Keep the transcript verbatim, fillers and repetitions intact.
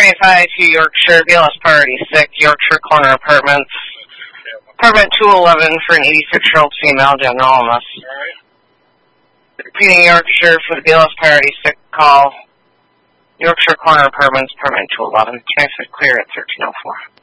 twenty-five to Yorkshire, B L S Priority six, Yorkshire Corner Apartments. Apartment two eleven for an eighty-six-year-old female, general illness. Repeating Yorkshire for the B L S Priority six call. Yorkshire Corner Apartments, Apartment two eleven. twenty-six clear at thirteen oh four.